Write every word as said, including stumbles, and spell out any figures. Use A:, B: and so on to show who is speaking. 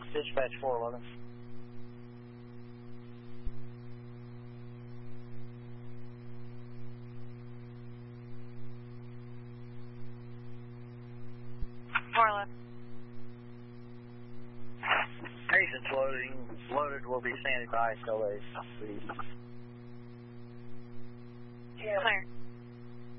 A: Dispatch four eleven.
B: four eleven.
A: Agents loading. Loaded will be standing by until they see.
B: Clear.